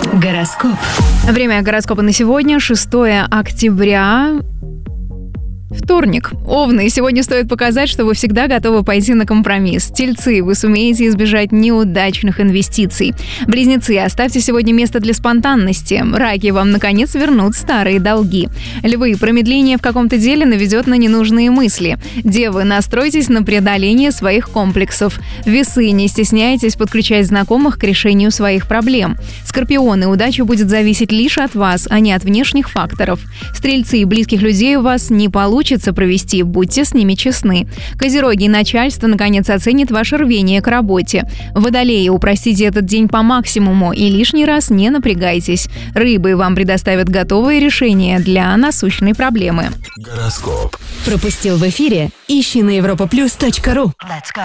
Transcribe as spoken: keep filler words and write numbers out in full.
Гороскоп. Время гороскопа на сегодня, шестое октября. Вторник. Овны, сегодня стоит показать, что вы всегда готовы пойти на компромисс. Тельцы, вы сумеете избежать неудачных инвестиций. Близнецы, оставьте сегодня место для спонтанности. Раки, вам наконец вернут старые долги. Львы, промедление в каком-то деле наведет на ненужные мысли. Девы, настройтесь на преодоление своих комплексов. Весы, не стесняйтесь подключать знакомых к решению своих проблем. Скорпионы, удача будет зависеть лишь от вас, а не от внешних факторов. Стрельцы, близких людей у вас не получится провести, будьте с ними честны. Козероги, начальство наконец оценит ваше рвение к работе. Водолеи, упростите этот день по максимуму и лишний раз не напрягайтесь. Рыбы, вам предоставят готовые решения для насущной проблемы. Гороскоп. Пропустил в эфире? Ищи на европа плюс точка ру.